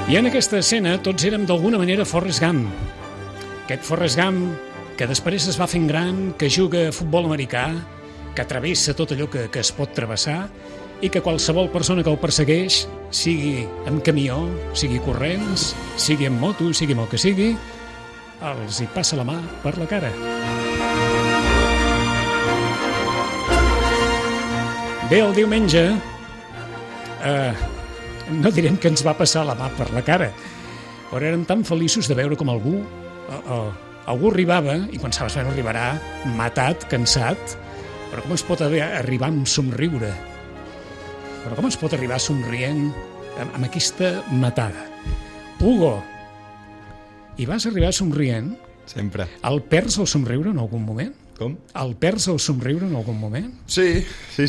I en aquesta escena tots érem d'alguna manera Forrest Gump. Aquest Forrest Gump que després es va fent gran, que juga a futbol americà, que travessa tot allò que es pot travessar i que qualsevol persona que el persegueix, sigui en camió, sigui corrents, sigui en moto, sigui amb el que sigui, els hi passa la mà per la cara. Bé, el diumenge no direm que ens va passar la mà per la cara, però érem tan feliços de veure com algú arribava, i pensaves, bueno, arribarà matat, cansat, però com es pot arribar amb somriure? Però com es pot arribar somrient amb aquesta matada? Hugo, i vas arribar somrient? Sempre. El perds el somriure en algun moment? Com? El perds el somriure en algun moment? Sí.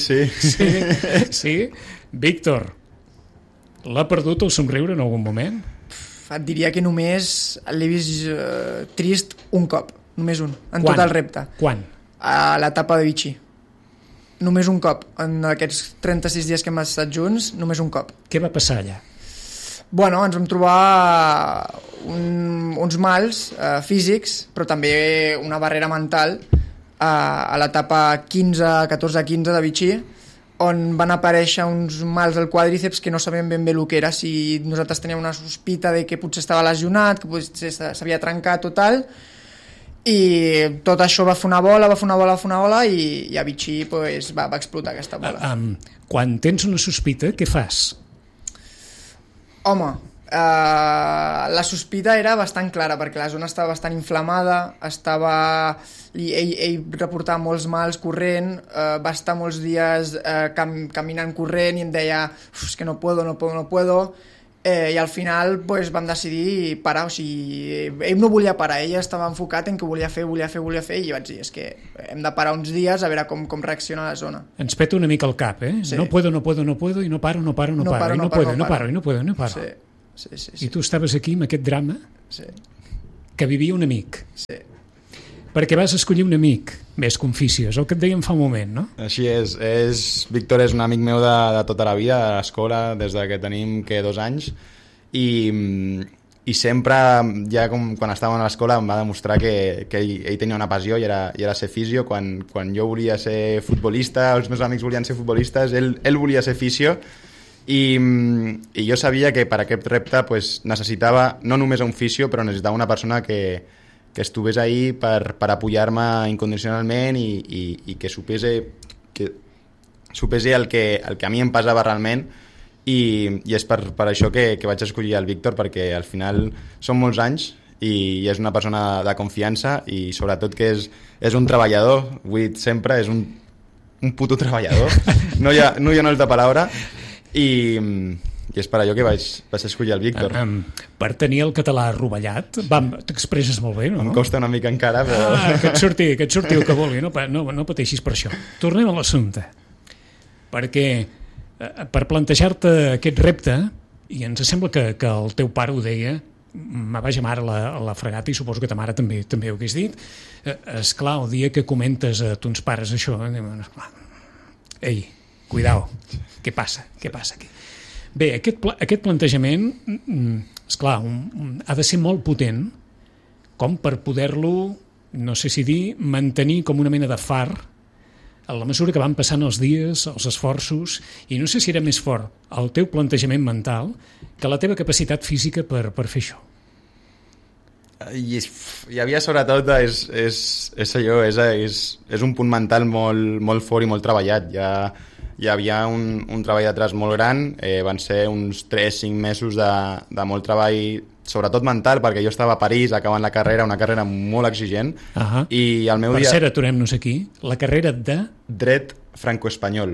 Sí? Víctor, l'ha perdut el somriure en algun moment? Et diria que només l'he vist trist un cop, només un, en tot el repte. Quan? A l'etapa de Vichy. Només un cop, en aquests 36 dies que hem estat junts, només un cop. Què va passar allà? Bueno, ens vam trobar uns mals físics, però també una barrera mental a l'etapa 14-15 de Vichy, on van aparèixer uns mals del quàdriceps que no sabíem ben bé el que era, si nosaltres teníem una sospita de que potser estava lesionat, que potser s'havia trencat o tal, i tot això va fer una bola i a Vichy pues, va explotar aquesta bola. Quan tens una sospita, què fas? Home, la sospita era bastant clara perquè la zona estava bastant inflamada, ell reportava molts mals corrent, va estar molts dies caminant corrent i em deia és que no puedo, i al final pues, vam decidir parar, o sigui, ell no volia parar, ell estava enfocat en que volia fer i vaig dir, és que hem de parar uns dies a veure com reacciona la zona. Ens peta una mica el cap, eh? Sí. No puedo i no paro, i no paro. Sí. I tu estaves aquí amb aquest drama que vivia un amic. Sí. Perquè vas escollir un amic. Més confícies, el que et dèiem fa un moment, no? Així és. Víctor és un amic meu de tota la vida, a l'escola, des que tenim 2 anys, i sempre, ja quan estàvem a l'escola, em va demostrar que ell tenia una passió i era ser fisio. Quan jo volia ser futbolista, els meus amics volien ser futbolistes, ell volia ser fisio, i jo sabia que per aquest repte pues, necessitava no només un fisio, però necessitava una persona que estigués ahí per apoyar-me incondicionalment i que supés el que a mi em pesava realment, i és per això que vaig escollir el Víctor, perquè al final són molts anys i és una persona de confiança i sobretot que és un treballador, vull dir sempre, és un puto treballador, no hi ha una altra paraula. I és per allò que vaig escollir el Víctor. Per tenir el català rovellat, t'expresses molt bé, no? Em costa una mica encara, però... que et surti el que vulgui, no pateixis per això. Tornem a l'assumpte. Perquè per plantejar-te aquest repte, i ens sembla que el teu pare ho deia, ma vaja mare la fregata, i suposo que ta mare també ho hagués dit, esclar, el dia que comentes a tons pares això, ei, cuidao, què passa aquí? Bé, aquest plantejament, esclar, ha de ser molt potent com per poder-lo, no sé si dir, mantenir com una mena de far a la mesura que van passant els dies, els esforços, i no sé si era més fort el teu plantejament mental que la teva capacitat física per fer això. Hi havia sobretot és allò, és un punt mental molt fort i molt treballat. Hi havia un treball detrás molt gran, van ser uns 3-5 mesos de molt treball, sobretot mental, perquè jo estava a París acabant la carrera, una carrera molt exigent, i el meu dia... Per cert, aturem-nos aquí, la carrera de... Dret franco-espanyol.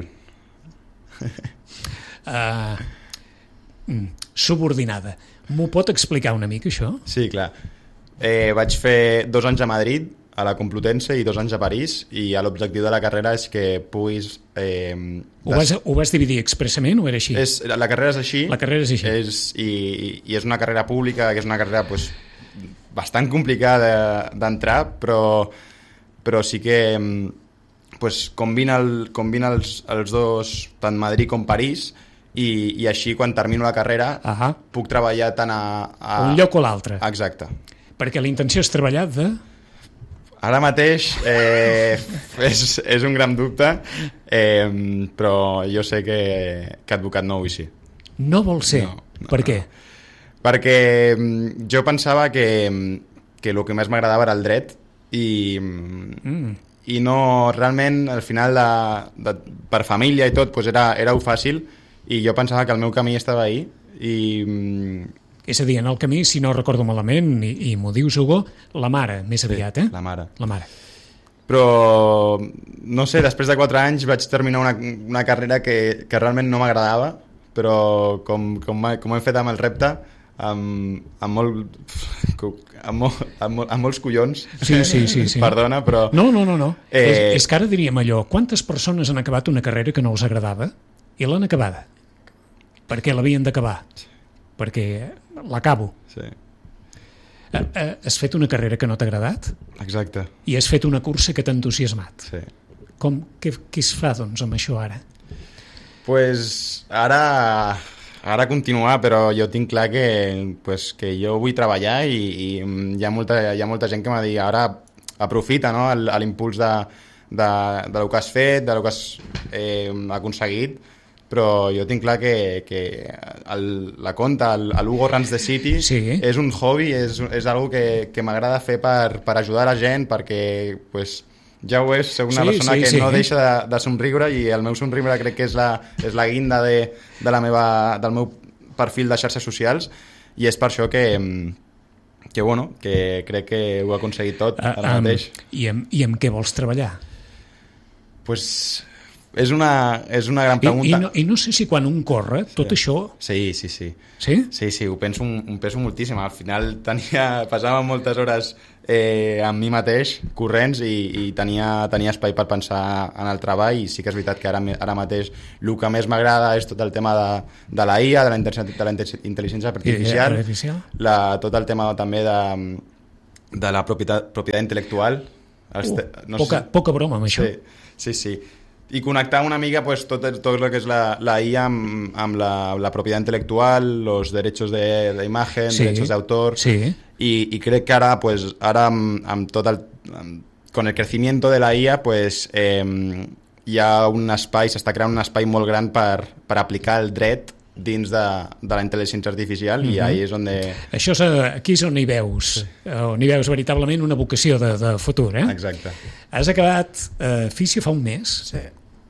Subordinada. M'ho pot explicar una mica, això? Sí, clar. Vaig fer 2 anys a Madrid, a la Complutense, i 2 anys a París, i l'objectiu de la carrera és que puguis... Ho vas dividir expressament o era així? La carrera és així. La carrera és així. I és una carrera pública, que és una carrera pues, bastant complicada d'entrar, però sí que pues, combina els dos, tant Madrid com París, i així quan termino la carrera puc treballar tant a un lloc o l'altre. Exacte. Perquè la intenció és treballar de... Ara mateix és un gran dubte, però jo sé que advocat no vull ser. No vol ser? No, per què? Perquè jo pensava que el que més m'agradava era el dret i no, realment al final per família i tot pues era fàcil i jo pensava que el meu camí estava ahí i... És a dir, en el camí, si no recordo malament, i m'ho dius, Hugo, la mare, més aviat, la mare. La mare. Però, no sé, després de 4 anys vaig terminar una carrera que realment no m'agradava, però com hem fet amb el repte, amb molts collons. Sí. Perdona, però... No. És que ara diríem allò, quantes persones han acabat una carrera que no els agradava i l'han acabada? Perquè l'havien d'acabar. Perquè l'acabo. Sí. Has fet una carrera que no t'ha agradat? Exacte. I has fet una cursa que t'ha entusiasmat. Sí. Què es fa, doncs, amb això ara? Pues ara continuar, però jo tinc clar que jo vull treballar i hi ha molta gent que m'ha dit ara aprofita, no, l'impuls de lo que has fet, de lo que has aconseguit, però jo tinc clar que la conta, l'Hugo Runs the City, és un hobby, és algo que m'agrada fer per ajudar la gent, perquè pues, ja ho és, soc una persona que no deixa de somriure i el meu somriure crec que és la guinda del meu perfil de xarxes socials i és per això que crec que ho he aconseguit tot ara mateix. I amb què vols treballar? Pues... És una gran pregunta. I no sé si quan un corre, tot això... Sí. Sí? Sí, ho penso moltíssim. Al final passava moltes hores amb mi mateix, corrents, i tenia espai per pensar en el treball, i sí que és veritat que ara mateix el que més m'agrada és tot el tema de la IA, de la intel·ligència artificial, tot el tema també de la propietat intel·lectual. Poca broma amb això. Sí. I connectar una mica pues, tot el que és la IA amb la propietat intel·lectual, els drets d'imatge, drets d'autor, i crec que ara, pues, amb tot con el crecimiento de la IA, pues, hi ha un espai, s'està creant un espai molt gran per aplicar el dret dins de la intel·ligència artificial, i ahí és on... Aquí és on hi veus, veritablement una vocació de futur, eh? Exacte. Has acabat Físio fa un mes? Sí.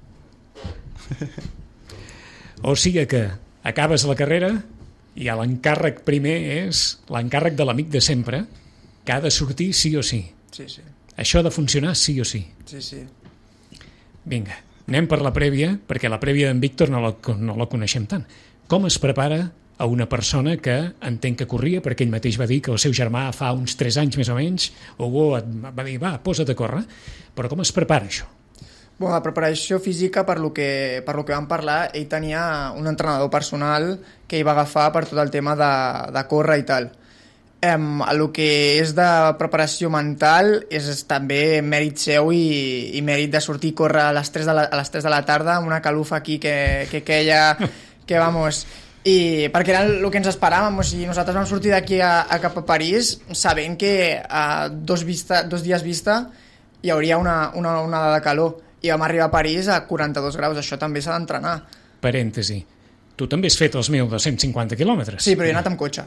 O sigui que acabes la carrera i l'encàrrec primer és l'encàrrec de l'amic de sempre, que ha de sortir sí o sí. Sí. Això ha de funcionar sí o sí. Sí. Vinga, anem per la prèvia, perquè la prèvia d'en Víctor no la coneixem tant. Com es prepara a una persona que entenc que corria, perquè ell mateix va dir que el seu germà fa uns 3 anys més o menys, Hugo va dir, posa't a córrer, però com es prepara això? Bon, la preparació física, per lo que vam parlar, ell tenia un entrenador personal que ell va agafar per tot el tema de córrer i tal. El que és de preparació mental és també mèrit seu i mèrit de sortir a córrer a les 3 de la tarda amb una calufa aquí que queia, que vamos... I perquè era el que ens esperàvem, o sigui, nosaltres vam sortir d'aquí cap a París sabent que a 2 dies vista hi hauria una onada de calor, i vam arribar a París a 42 graus, això també s'ha d'entrenar. Parèntesi, tu també has fet els 1.250 quilòmetres? Sí, però he anat amb cotxe.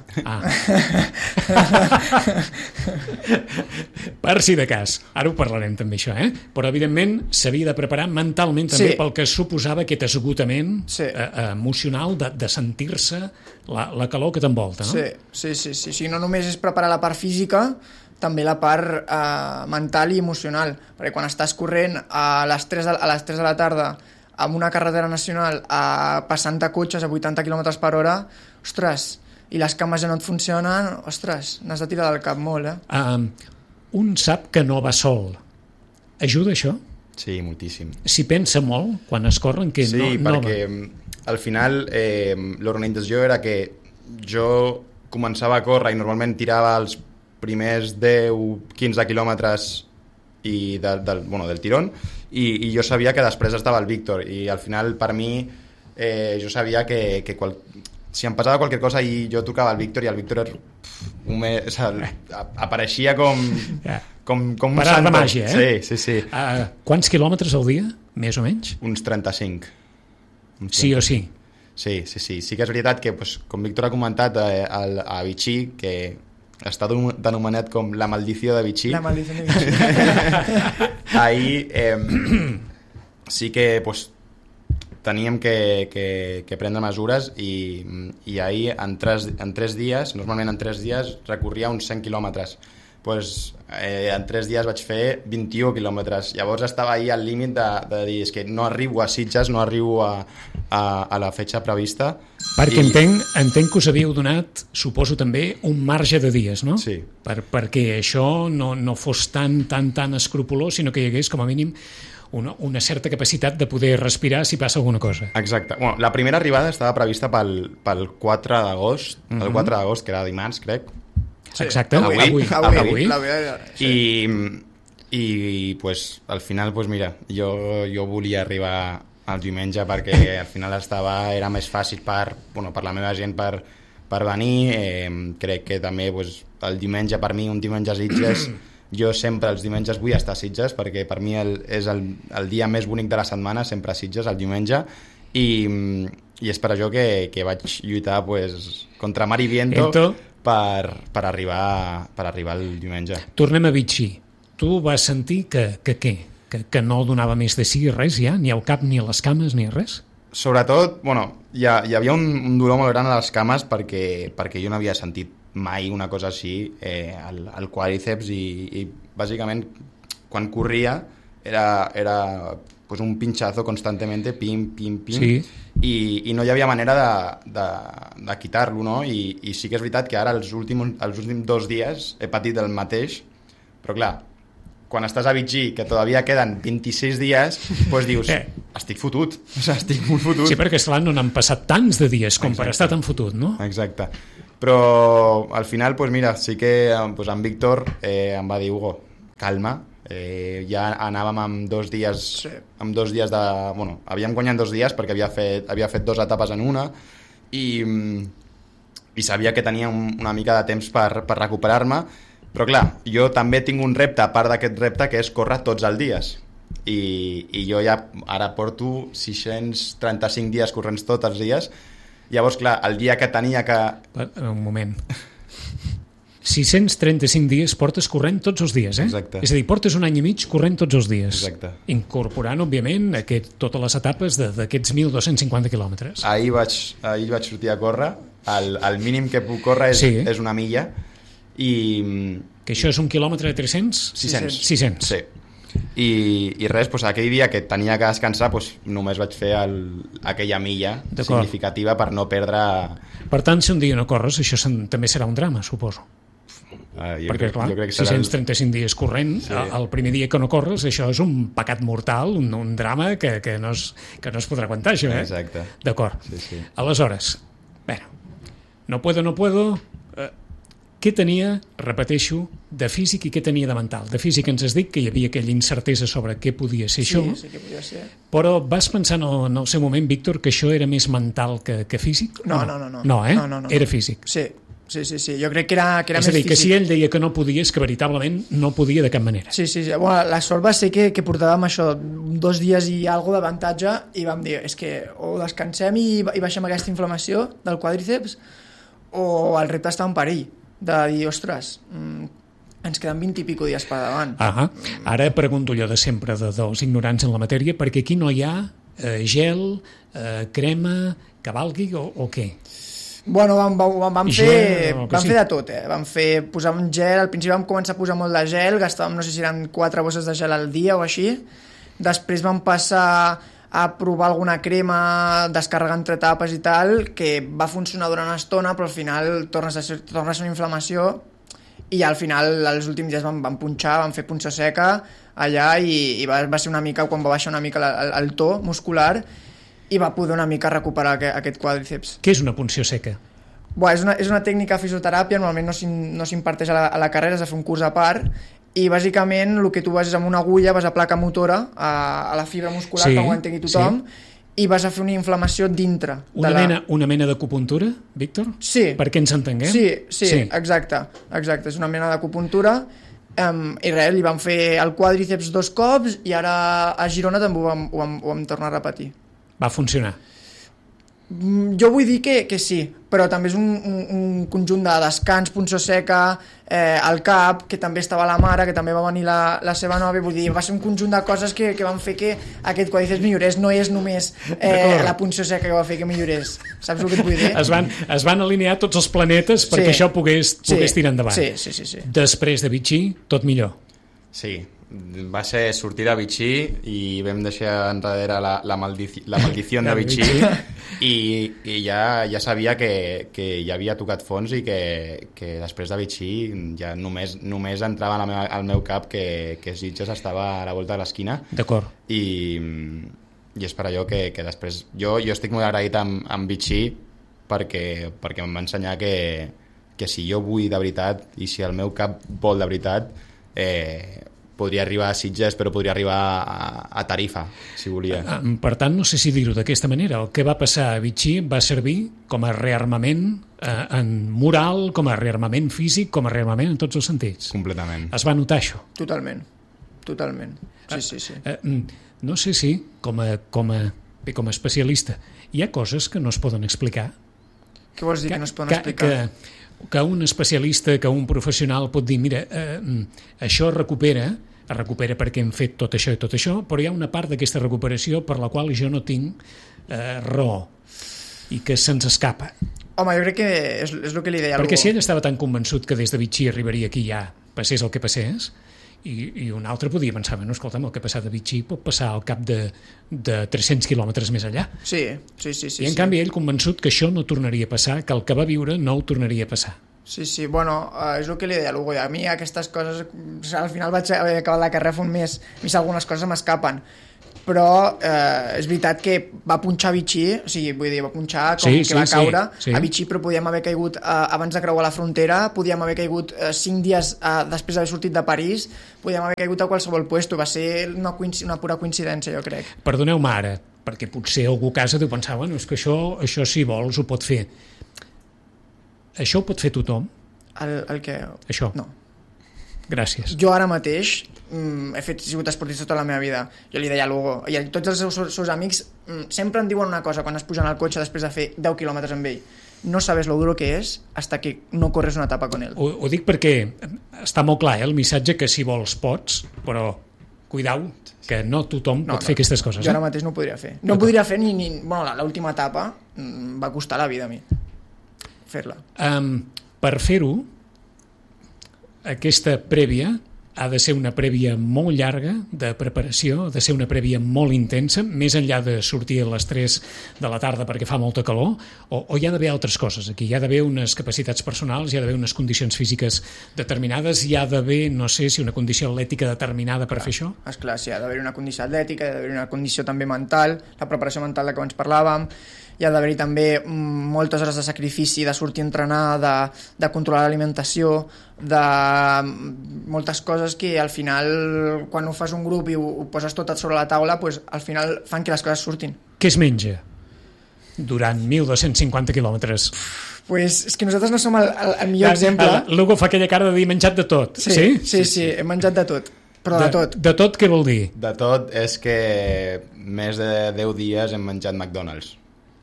Per si de cas, ara ho parlarem també això, però evidentment s'havia de preparar mentalment també pel que suposava aquest esgotament emocional de sentir-se la calor que t'envolta, no? Sí. No només és preparar la part física, també la part mental i emocional, perquè quan estàs corrent a les 3 de la tarda amb una carretera nacional passant de cotxes a 80 km per hora, ostres, i les cames ja no et funcionen, ostres, n'has de tirar del cap molt, Un sap que no va sol. Ajuda això? Sí, moltíssim. S'hi pensa molt quan es corren que sí, perquè al final l'organització era que jo començava a córrer i normalment tirava els primers 10-15 quilòmetres del tirón, i jo sabia que després estava el Víctor, i al final per mi jo sabia que si em passava qualque cosa i jo tocava el Víctor i el Víctor apareixia com un per art de màgia, Sí. Quants quilòmetres al dia, més o menys? Uns 35. Sí o sí? Sí que és veritat que, com Víctor ha comentat, a Vichy, que està denomenat com la maldició de Vichy. La maldició de Vichy. Ahir sí que teníem que prendre mesures i ahir en 3 dies, normalment en 3 dies recorria uns 100 quilòmetres. En 3 dies vaig fer 21 quilòmetres. Llavors estava ahir al límit de dir és que no arribo a Sitges, no arribo a la fetge prevista. Perquè entenc que us havíeu donat, suposo també, un marge de dies, no? Sí. Perquè això no fos tan escrupolós, sinó que hi hagués com a mínim una certa capacitat de poder respirar si passa alguna cosa. Exacte. Bueno, la primera arribada estava prevista pel 4 d'agost, el 4 d'agost, que era dimarts, crec. Sí. Exacte, avui. I al final, mira, jo volia arribar al diumenge perquè al final era més fàcil per la meva gent per venir. Crec que també el diumenge, per mi, un diumenge a Sitges, jo sempre els diumenges vull estar a Sitges perquè per mi és el dia més bonic de la setmana, sempre a Sitges, el diumenge, i és per això que vaig lluitar contra mar i viento per arribar el diumenge. Tornem a Vichy. Tu vas sentir que no donava més de si res ja? Ni al cap, ni a les cames, ni a res? Sobretot, hi havia un dolor molt gran a les cames perquè jo no havia sentit mai una cosa així al quàdriceps i bàsicament quan corria era un pinchazo constantemente, pim, pim, pim, sí. I no hi havia manera de quitar-lo, no? I sí que és veritat que ara els últims 2 dies he patit el mateix, però clar, quan estàs a Vichy, que todavía queden 26 dies, dius, estic fotut, estic molt fotut. Sí, perquè esclar, no n'han passat tants de dies com per estar tan fotut, no? Exacte. Però al final, mira, sí que en Víctor em va dir, Hugo, calma, ja anàvem amb 2 dies, amb 2 dies de... havíem guanyat 2 dies perquè havia fet 2 etapes en una i sabia que tenia una mica de temps per recuperar-me, però clar, jo també tinc un repte, a part d'aquest repte, que és córrer tots els dies. I jo ja ara porto 635 dies corrents tots els dies. Llavors, clar, el dia que tenia que... Un moment. 635 dies portes corrent tots els dies, eh? Exacte. És a dir, portes un any i mig corrent tots els dies. Exacte. Incorporant, òbviament, totes les etapes d'aquests 1.250 quilòmetres. Ahir vaig sortir a córrer. El mínim que puc córrer és una milla. Que això és 1 quilòmetre de 300? 600. Sí. I res, aquell dia que tenia que descansar només vaig fer aquella milla significativa per no perdre... Per tant, si un dia no corres, això també serà un drama, suposo. Perquè clar, 635 dies corrent, el primer dia que no corres, això és un pecat mortal, un drama que no es podrà aguantar, això, eh? Exacte. D'acord. Sí. Aleshores, no puedo... Què tenia, repeteixo, de físic i què tenia de mental? De físic ens has dit que hi havia aquella incertesa sobre què podia ser això, sí que podia ser. Però vas pensar en el seu moment, Víctor, que això era més mental que físic? No. No, eh? No. Era físic. Sí. Jo crec que era més físic. És a dir, que si ell deia que no podia, és que veritablement no podia de cap manera. Sí. Bueno, la sort va ser que portàvem això 2 dies i alguna d'avantatge i vam dir, és que o descansem i baixem aquesta inflamació del quàdriceps o el repte està en perill. De dir, ostres, ens queden 20 i pico dies per davant. Ara pregunto allò de sempre dels ignorants en la matèria, perquè aquí no hi ha gel, crema, que valgui o què? Bueno, vam fer de tot, Vam posar un gel, al principi vam començar a posar molt de gel, gastàvem, no sé si eren 4 bosses de gel al dia o així, després vam passar a provar alguna crema, descàrrega entre etapes i tal, que va funcionar durant una estona, però al final torna a ser una inflamació i al final els últims dies vam punxar, vam fer punxa seca allà i va ser una mica, quan va baixar una mica el to muscular i va poder una mica recuperar aquest quàdriceps. Què és una punció seca? És una tècnica de fisioteràpia, normalment no s'imparteix a la carrera, has de fer un curs a part, i bàsicament el que tu vas és amb una agulla, vas a placa motora a la fibra muscular, que ho entengui tothom, i vas a fer una inflamació dintre. Una mena d'acupuntura, Víctor? Sí. Perquè ens entenguem? Sí, exacte. És una mena d'acupuntura i res, li vam fer el quàdriceps 2 cops i ara a Girona també ho vam tornar a repetir. Va funcionar? Jo vull dir que sí, però també és un conjunt de descans, punció seca, al cap, que també estava la mare, que també va venir la seva nòvia, vull dir, va ser un conjunt de coses que van fer que aquest quàdriceps millorés, no és només la punció seca que va fer que millorés, saps el que et vull dir? Es van alinear tots els planetes perquè això pogués tirar endavant. Sí. Després de Vichy, tot millor. Sí, va ser sortir de Vichy i vam deixar enrere la maldició de Vichy i ja sabia que ja havia tocat fons i que després de Vichy ja només entrava al meu cap que Sitges estava a la volta de l'esquina. D'acord. I és per allò que després jo estic molt agraït amb Vichy perquè em va ensenyar que si jo vull de veritat i si el meu cap vol de veritat podria arribar a Sitges, però podria arribar a Tarifa, si volia. Per tant, no sé si dir-ho d'aquesta manera. El que va passar a Vichy va servir com a rearmament en moral, com a rearmament físic, com a rearmament en tots els sentits. Completament. Es va notar això? Totalment. Sí. No sé si, com a especialista, hi ha coses que no es poden explicar. Què vols dir que no es poden explicar? Que un especialista, que un professional pot dir, mira, això es recupera perquè hem fet tot això i tot això, però hi ha una part d'aquesta recuperació per la qual jo no tinc raó i que se'ns escapa. Home, jo crec que és el que li deia perquè si ell estava tan convençut que des de Vichy arribaria aquí ja, passés el que passés, i un altre podia pensar, bueno, escolta'm, el que ha passat a Vichy pot passar al cap de 300 quilòmetres més allà. Sí. I en canvi ell convençut que això no tornaria a passar, que el que va viure no ho tornaria a passar. Sí, bueno, és el que li deia a l'Hugo. A mi aquestes coses, al final vaig haver acabat la carrera fa un mes, a mi algunes coses m'escapen. Però és veritat que va punxar a Vichy, o sigui, vull dir, va punxar com que va caure a Vichy, però podíem haver caigut abans de creuar la frontera, podíem haver caigut 5 dies després d'haver sortit de París, podíem haver caigut a qualsevol puesto, va ser una pura coincidència, jo crec. Perdoneu-me ara, perquè potser algú a casa deu pensar, bueno, és que això si vols ho pot fer. Això ho pot fer tothom? El que? Això? No. Gràcies. Jo ara mateix he sigut esportista tota la meva vida. Jo li deia a l'Hugo, i a tots els seus amics sempre em diuen una cosa quan es pugen al cotxe després de fer 10 quilòmetres amb ell. No sabes lo duro que és hasta que no corres una etapa con él. Ho dic perquè està molt clar, el missatge que si vols pots, però cuidau, que no tothom pot fer aquestes coses. Jo ara mateix no ho podria fer. No podria fer ni bueno, l'última etapa va costar la vida a mi fer-la. Per fer-ho, aquesta prèvia ha de ser una prèvia molt llarga de preparació, ha de ser una prèvia molt intensa, més enllà de sortir a les 3 de la tarda perquè fa molta calor, o hi ha d'haver altres coses aquí, hi ha d'haver unes capacitats personals, hi ha d'haver unes condicions físiques determinades, hi ha d'haver, no sé si una condició atlètica determinada per fer això? Esclar, sí, hi ha d'haver una condició atlètica, hi ha d'haver una condició també mental, la preparació mental de què abans parlàvem, hi ha d'haver també moltes hores de sacrifici, de sortir a entrenar, de controlar l'alimentació, de moltes coses que al final, quan ho fas un grup i ho poses tot sobre la taula, pues, al final fan que les coses surtin. Què es menja durant 1.250 quilòmetres? Pues és que nosaltres no som el millor exemple. L'Hugo fa aquella cara de dir menjat de tot. Sí, he menjat de tot. Però de tot. De tot què vol dir? De tot és que més de 10 dies hem menjat McDonald's.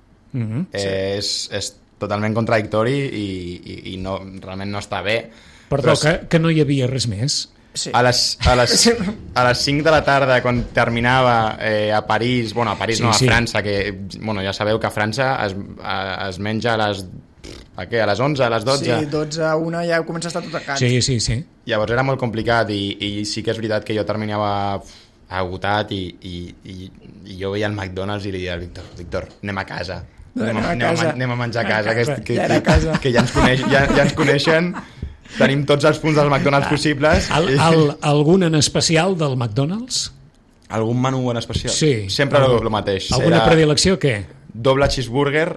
És totalment contradictori i no, realment no està bé. Perdó, que no hi havia res més? Sí. A les 5 de la tarda, quan terminava a París, bueno, a París sí, no, a França, que bueno, ja sabeu que a França es menja a les 11, a les 12. Sí, 12 a 1 ja comença a estar tot a cant. Sí. Llavors era molt complicat i sí que és veritat que jo terminava agotat i jo veia el McDonald's i li deia al Víctor, anem a casa. Anem a menjar a casa, que ja ens coneixen, tenim tots els punts dels McDonald's possibles. Algun en especial del McDonald's? Algun menú en especial? Sí. Sempre el mateix. Alguna predilecció, què? Doble cheeseburger,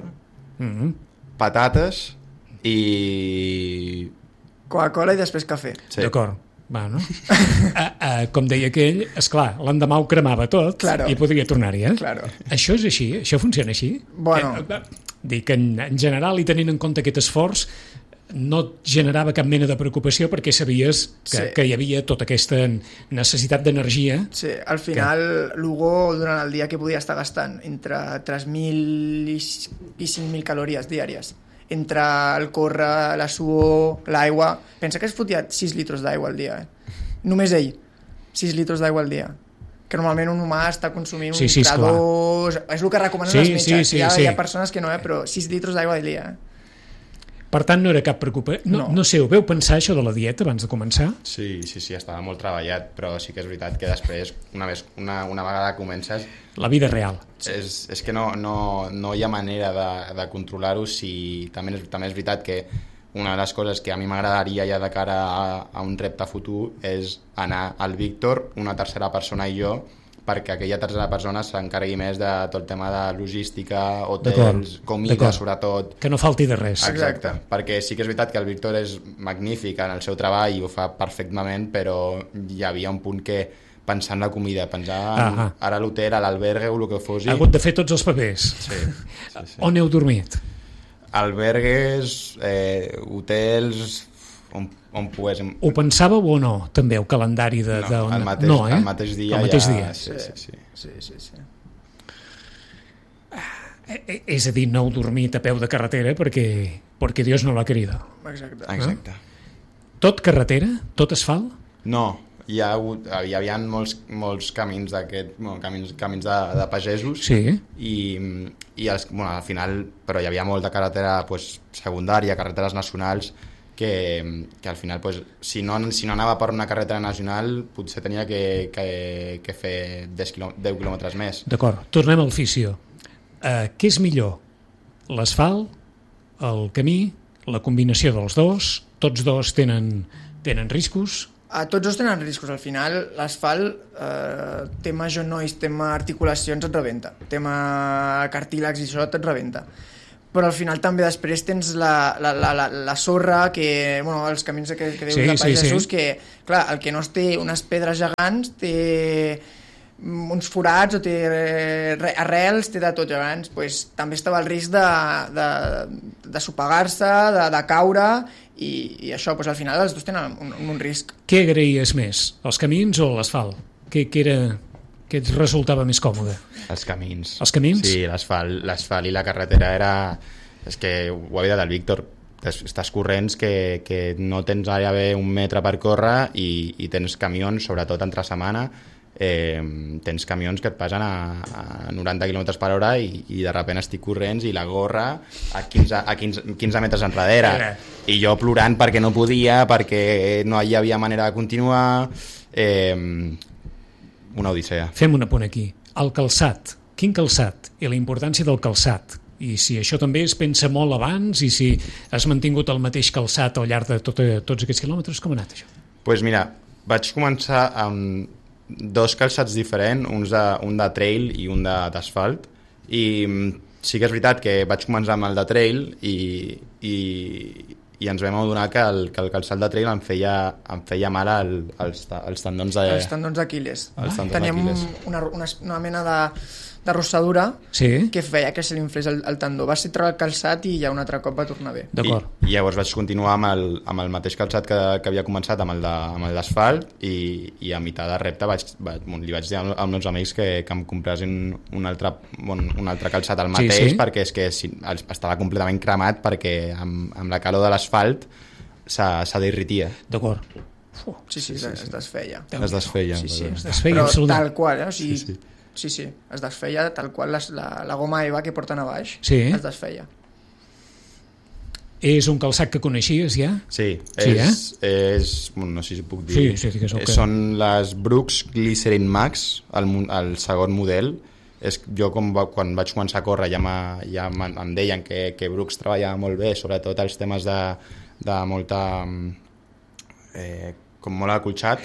patates i... Coca-Cola i després cafè. Sí. D'acord. va, no? Com deia aquell, esclar, l'endemà ho cremava tot Claro. i podria tornar-hi, Claro. Això és així? Això funciona així? Bueno. Dic que en general, i tenint en compte aquest esforç, no et generava cap mena de preocupació perquè sabies que hi havia tota aquesta necessitat d'energia. Sí, al final Lugo durant el dia que podia estar gastant entre 3.000 i 5.000 calories diàries entre el córrer, la suor, l'aigua. Pensa que es fotia 6 litres d'aigua al dia, Només ell, 6 litres d'aigua al dia. Que normalment un humà està consumint Sí, entre esclar. 2... És el que recomanen els metges. Sí, Hi ha persones que no, però 6 litres d'aigua al dia. Per tant, no era cap preocupació. No sé, ho veu pensar, això de la dieta, abans de començar? Sí, estava molt treballat, però sí que és veritat que després, una vegada comences, La vida real. és que no hi ha manera de controlar-ho. També és veritat que una de les coses que a mi m'agradaria ja de cara a un repte futur és anar al Víctor, una tercera persona i jo, perquè aquella tercera persona s'encarregui més de tot el tema de logística, hotels, comida, sobretot. Que no falti de res. Exacte, perquè sí que és veritat que el Víctor és magnífic en el seu treball i ho fa perfectament, però hi havia un punt que pensar en la comida, pensar en ara l'hotel, a l'albergue o el que fos. Ha hagut de fer tots els papers. Sí. On heu dormit? Albergues, hotels, on poguéssim. Ho pensàveu o no, també, el calendari de... El mateix dia. El mateix dia. Sí. És a dir, no heu dormit a peu de carretera perquè Dios no l'ha querido. Exacte. Tot carretera? Tot asfalt? No, hi havia molts camins camins de pagesos. Sí. I al final, però hi havia molta carretera secundària, carreteres nacionals, que al final, si no anava per una carretera nacional, potser tenia que fer 10 quilòmetres més. D'acord, tornem al fisio. Què és millor? L'asfalt, el camí, la combinació dels dos? Tots dos tenen riscos? Tots dos tenen riscos. Al final, l'asfalt, tema genois, tema articulacions, et rebenta. Tema cartílags i això et rebenta. Però al final també després tens la sorra, els camins que dius de pagesos, que clar, el que no té unes pedres gegants té uns forats o té arrels, té de tot. Llavors també estava el risc de sopegar-se, de caure, i això, al final els dos tenen un risc. Què agraies més, els camins o l'asfalt? Què et resultava més còmode? Els camins. Els camins? Sí, l'asfalt i la carretera era... És que ho havia dit el Víctor, estàs corrents que no tens gairebé 1 metre per córrer i tens camions, sobretot entre setmana, tens camions que et passen a 90 km per hora i de sobte estic corrents i la gorra a 15 metres enrere. I jo plorant perquè no podia, perquè no hi havia manera de continuar... una odissea. Fem un apunt aquí. El calçat. Quin calçat? I la importància del calçat. I si això també es pensa molt abans i si has mantingut el mateix calçat al llarg de tots aquests quilòmetres, com ha anat això? Doncs mira, vaig començar amb 2 calçats diferents, un de trail i un d'asfalt, i sí que és veritat que vaig començar amb el de trail i ens vam adonar que el calçat de trail em feia mal als tendons Els tendons d'Aquil·les. Teníem una mena de rossadura que feia que se li inflés el tendó. Va ser treure el calçat i ja un altre cop va tornar bé. I llavors vaig continuar amb el mateix calçat que havia començat, amb el d'asfalt, i a meitat de repte li vaig dir als meus amics que em compressin un altre calçat al mateix, perquè és que estava completament cremat, perquè amb la calor de l'asfalt s'adherritia. D'acord. Sí, es desfeia. Es desfeia. Però tal qual, Sí, es desfeia tal qual la goma EVA que porten a baix, es desfeia. És un calçat que coneixies ja? Sí, no sé si puc dir. Són les Brooks Glycerin Max, el segon model. Jo quan vaig començar a córrer ja em deien que Brooks treballava molt bé, sobretot els temes de molta... com molt acolxat,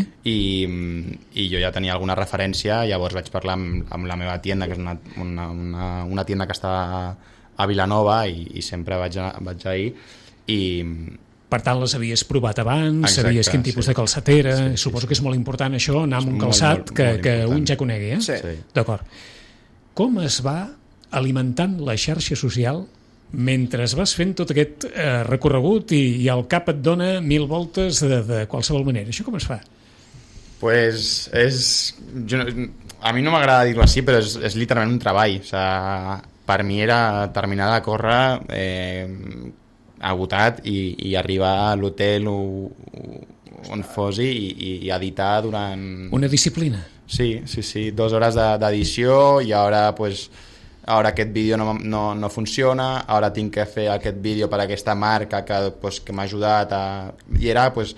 i jo ja tenia alguna referència. Llavors vaig parlar amb la meva tienda, que és una tienda que està a Vilanova, i sempre vaig ahir. Per tant, les havies provat abans, Exacte, sabies quin tipus sí. de calçatera, Sí, sí, suposo sí. que és molt important això, anar amb un Molt, calçat molt, que, molt que important. un ja conegui, eh? Sí. D'acord. Com es va alimentant la xarxa social mentre vas fent tot aquest recorregut i el cap et dona 1000 voltes de qualsevol manera? Això com es fa? Pues a mi no m'agrada dir-ho així, però és literalment un treball. O sea, per mi era terminar de córrer agotat i arribar a l'hotel on fos i editar durant... Una disciplina. Sí, 2 hores d'edició i ara pues, ara aquest vídeo no funciona, ara tinc que fer aquest vídeo per a aquesta marca que m'ha ajudat i era pues,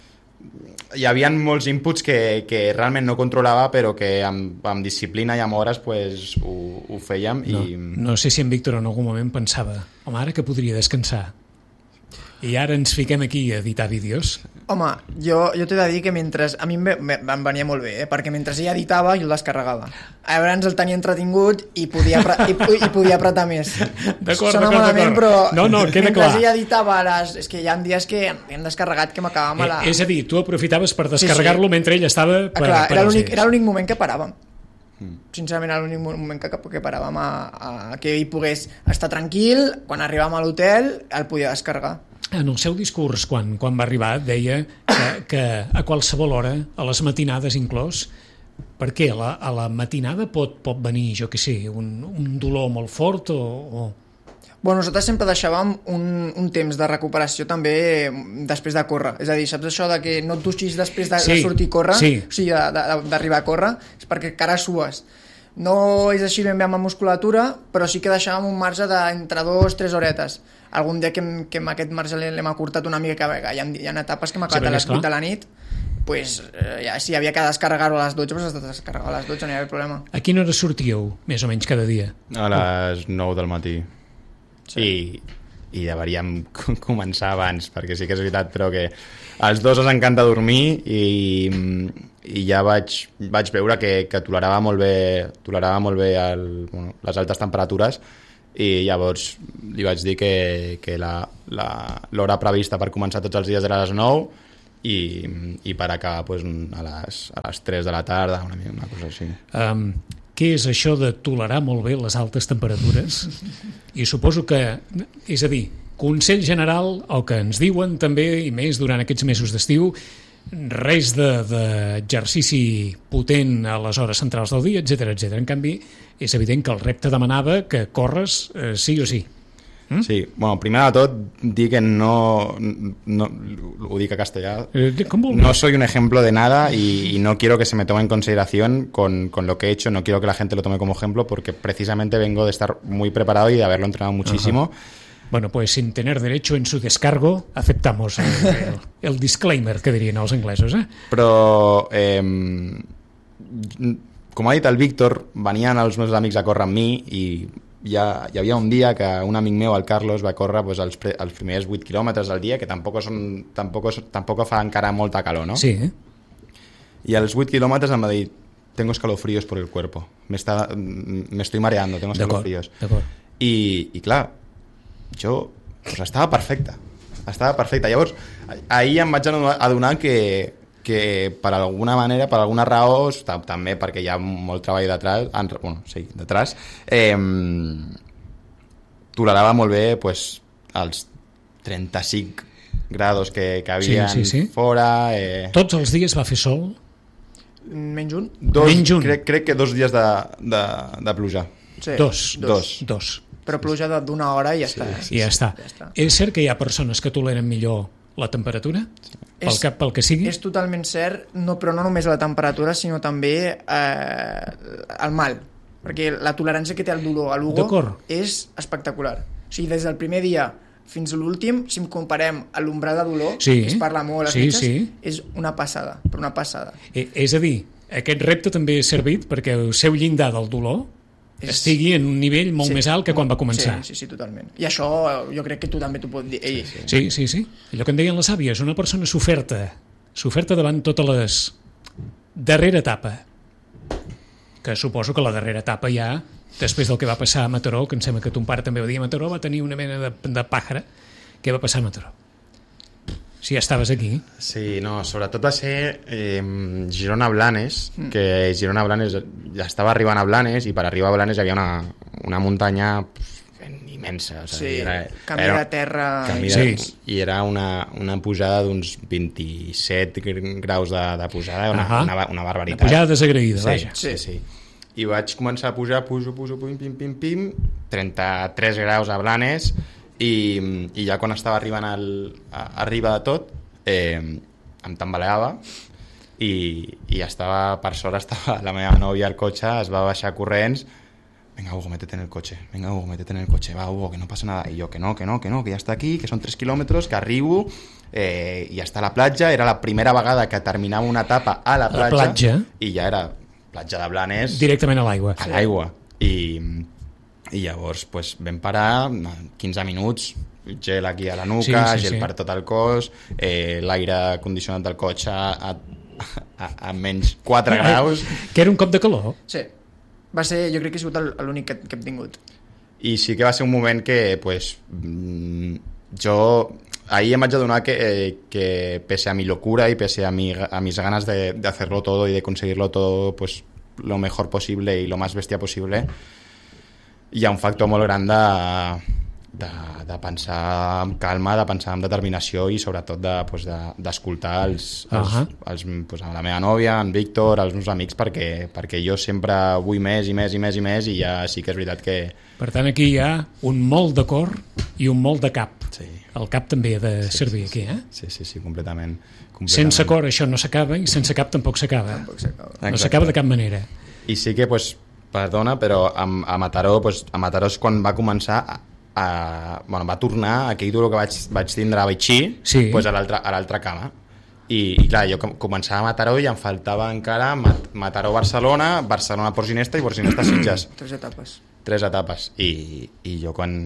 hi havia molts inputs que realment no controlava però que amb disciplina i amb hores pues, ho fèiem no sé si en Víctor en algun moment pensava home, ara que podria descansar i ara ens fiquem aquí a editar vídeos. Home, jo t'he de dir que mentre... A mi em venia molt bé, perquè mentre ella editava jo el descarregava. Llavors el tenia entretingut i podia apretar més. D'acord, Sona malament, però no, queda clar. Mentre ella editava és que hi ha dies que hem descarregat que m'acabava a la... És a dir, tu aprofitaves per descarregar-lo mentre ell estava per era l'únic moment que paràvem. Sincerament era l'únic moment que paràvem a que ell pogués estar tranquil, quan arribàvem a l'hotel el podia descarregar. En el seu discurs, quan va arribar, deia que a qualsevol hora, a les matinades inclòs, perquè a la matinada pot venir, jo què sé, un dolor molt fort o... Bueno, nosaltres sempre deixàvem un temps de recuperació també després de córrer. És a dir, saps això de que no et duixis després de sortir a córrer? Sí. O sigui, d'arribar a córrer, és perquè encara sues. No és així ben bé amb la musculatura, però sí que deixàvem un marge d'entre 2-3 horetes. Algun dia que amb aquest marge l'hem acurtat una mica, que hi ha etapes que m'ha acabat a les 8 de la nit, pues, si havia que descarregar-ho a les 12, pues has de descarregar a les 12, no hi havia problema. A quina hora sortíeu, més o menys, cada dia? A les 9 del matí. Sí. I deveríem començar abans, perquè sí que és veritat, però que als 2 ens encanta dormir i ja vaig veure que tolerava molt bé les altes temperatures i llavors li vaig dir que l'hora prevista per començar tots els dies era a les 9 i per acabar pues, a les 3 de la tarda, una cosa així. Què és això de tolerar molt bé les altes temperatures? I suposo que, és a dir, consell general, el que ens diuen també, i més durant aquests mesos d'estiu, res d'exercici potent a les hores centrals del dia, etc. En canvi, és evident que el repte demanava que corres sí o sí. Sí, bueno, primer de tot dir que no lo dic a castellà, no soy un ejemplo de nada y no quiero que se me tome en consideración con lo que he hecho, no quiero que la gente lo tome como ejemplo porque precisamente vengo de estar muy preparado y de haberlo entrenado muchísimo. Bueno, pues sin tener derecho en su descargo aceptamos el disclaimer que dirien els anglesos, Però com ha dit el Víctor, venien els meus amics a córrer amb mi i hi havia un dia que un amic meu, el Carlos, va córrer pues, els primers 8 quilòmetres al dia, que tampoc fa encara molta calor, ¿no? Sí. I als 8 quilòmetres em va dir tengo escalofríos por el cuerpo, me estoy mareando, tengo escalofríos. I clar, jo pues, estava perfecte. Llavors, ahir em vaig adonar que per alguna manera, per alguna raó, també perquè hi ha molt treball detrás, tolerava molt bé pues, els 35 grados que havia fora. Tots els dies va fer sol? Menys un? Crec que 2 dies de pluja. Sí. Dos. Però pluja d'una hora i ja està. Ja està. És cert que hi ha persones que toleren millor la temperatura? Pel que sigui? És totalment cert, però no només la temperatura, sinó també el mal. Perquè la tolerància que té el dolor a l'Hugo és espectacular. O sigui, des del primer dia fins a l'últim, si comparem l'umbral de dolor, que es parla molt a les metges, és una passada, però una passada. És a dir, aquest repte també ha servit perquè el seu llindar del dolor estigui en un nivell molt més alt que quan va començar. Sí, totalment. I això jo crec que tu també t'ho pots dir. Sí. Allò que en deien les àvies, una persona s'oferta davant totes les darrera etapa, que suposo que la darrera etapa ja, després del que va passar a Mataró, que em sembla que ton pare també va dir, a Mataró va tenir una mena de pàjara. Què va passar a Mataró? si ja estaves aquí. Sí, no, sobretot va ser Girona-Blanes, que Girona-Blanes ja estava arribant a Blanes, i per arribar a Blanes hi havia una muntanya immensa. O sigui, camí de terra. I era una pujada d'uns 27 graus de pujada, una barbaritat. Una pujada desagraïda, vaja. Sí. I vaig començar a pujar, pujo, pim, 33 graus a Blanes, i ja quan estava arribant arriba de tot, em tambaleava, i estava, per sort, estava la meva nòvia al cotxe, es va baixar corrents. Venga, Hugo, métete en el coche. Va, Hugo, que no pasa nada. Y yo, que no, que ya está aquí, que son 3 kilómetros, que arribo, i ja està a la platja. Era la primera vegada que terminava una etapa a la platja. I ja era platja de Blanes. Directament a l'aigua. A l'aigua. I llavors pues, vam parar 15 minuts, gel aquí a la nuca, gel per tot el cos, l'aire condicionat del cotxe a menys 4 graus. Que era un cop de calor? Sí. Va ser, jo crec que ha sigut l'únic que hem tingut. I sí que va ser un moment que, pues, jo ahí em vaig adonar que pese a mi locura y pese a mis ganas de hacerlo todo y de conseguirlo todo pues, lo mejor posible y lo más bestia posible, hi ha un factor molt gran de pensar amb calma, de pensar amb determinació i sobretot d'escoltar pues, la meva nòvia, en Víctor, els meus amics, perquè jo sempre vull més i ja sí que és veritat que... Per tant, aquí hi ha un molt de cor i un molt de cap. Sí. El cap també ha de servir aquí, eh? Sí, completament. Sense cor això no s'acaba i sense cap tampoc s'acaba. No s'acaba de cap manera. I sí que, pues, perdona, però a Mataró és quan va començar va tornar aquell dolor que vaig tindre a Betxí, pues a l'altra cama. I clar, jo començava a Mataró i em faltava encara Mataró-Barcelona, Barcelona-Port Ginesta i Port Ginesta-Sitges. 3 etapes. I jo quan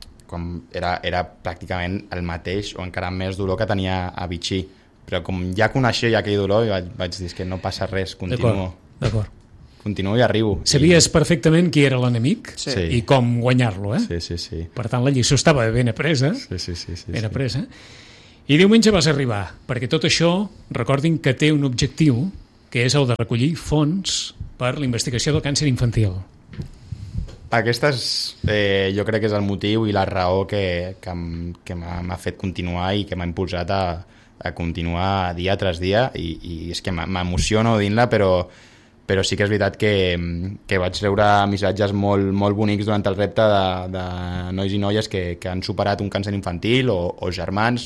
era pràcticament el mateix o encara més dolor que tenia a Betxí, però com ja coneixia aquell dolor vaig dir que no passa res, continuo. D'acord. Continuo i arribo. Sabies perfectament qui era l'enemic i com guanyar-lo, eh? Sí. Per tant, la lliçó estava ben apresa. Sí. Ben apresa. I diumenge vas arribar, perquè tot això, recordin que té un objectiu, que és el de recollir fons per la investigació del càncer infantil. Aquesta jo crec que és el motiu i la raó que m'ha fet continuar i que m'ha impulsat a continuar dia tras dia, i és que m'emociono dint-la, però sí que és veritat que vaig rebre missatges molt bonics durant el repte de nois i noies que han superat un càncer infantil o germans,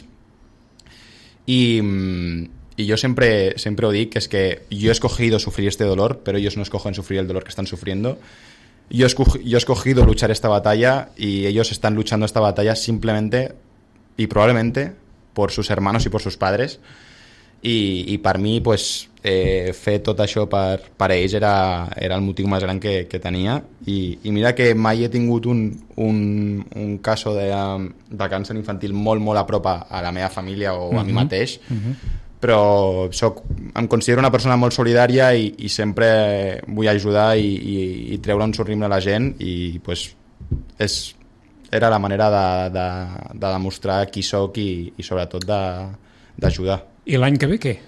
y yo siempre lo digo, que es que yo he escogido sufrir este dolor, pero ellos no escogen sufrir el dolor que están sufriendo. Yo he escogido luchar esta batalla y ellos están luchando esta batalla simplemente y probablemente por sus hermanos y por sus padres. I per mi pues, fer tot això per ells era el motiu més gran que tenia, i mira que mai he tingut un cas de càncer infantil molt a prop a la meva família o a mi mateix, però em considero una persona molt solidària i sempre vull ajudar i treure un somriure a la gent, i pues, era la manera de demostrar qui soc i sobretot d'ajudar. I l'any que ve què?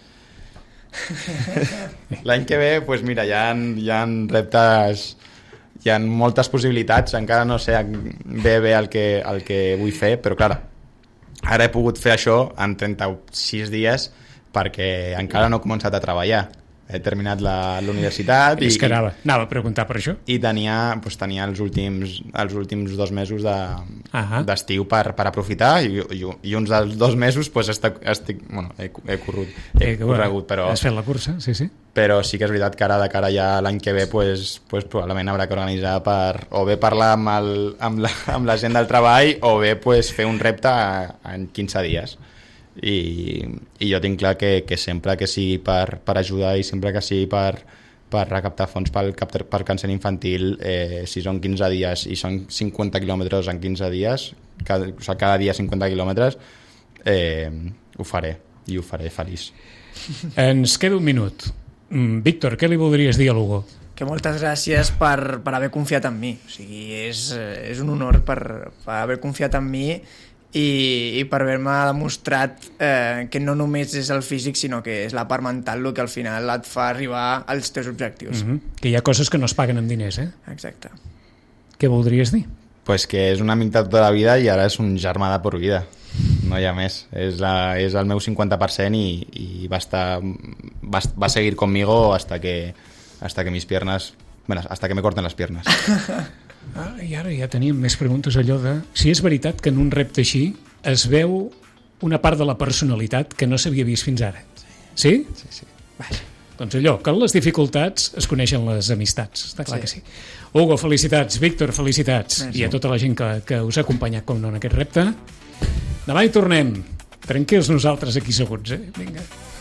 L'any que ve, pues mira, hi ha reptes, hi ha moltes possibilitats, encara no sé bé el que vull fer, però clar, ara he pogut fer això en 36 dies perquè encara no he començat a treballar. He terminat la universitat és que anava a preguntar per això, i tenia els últims 2 mesos d'estiu per aprofitar, i uns dels 2 mesos pues, he corregut, però has fet la cursa, sí. Però sí que és veritat que ara de cara ja l'any que ve pues, probablement haurà que organitzar o bé parlar amb la gent del treball o bé pues, fer un repte en 15 dies. I jo tinc clar que sempre que sigui per ajudar i sempre que sigui per recaptar fons pel càncer infantil, si són 15 dies i són 50 quilòmetres en 15 dies, cada dia 50 quilòmetres, ho faré i ho faré feliç. Ens queda un minut. Víctor, què li voldries dir a l'Hugo? Que moltes gràcies per haver confiat en mi. O sigui, és un honor per haver confiat en mi i per haver-me demostrat que no només és el físic, sinó que és la part mental el que al final et fa arribar als teus objectius. Que hi ha coses que no es paguen amb diners, eh? Exacte. Què voldries dir? Pues que és un amic de tota la vida i ara és un germà de por vida. No hi ha més. És el meu 50% i va seguir conmigo hasta que mis piernas... Bueno, hasta que me corten les piernas. I ara ja teníem més preguntes, allò de... Si és veritat que en un repte així es veu una part de la personalitat que no s'havia vist fins ara. Sí? Sí. Vaja. Doncs allò, que en les dificultats es coneixen les amistats. Està clar que sí. Hugo, felicitats. Víctor, felicitats. Merci. I a tota la gent que us ha acompanyat com no en aquest repte. Demà hi tornem. Tranquils nosaltres aquí seguts, eh? Vinga.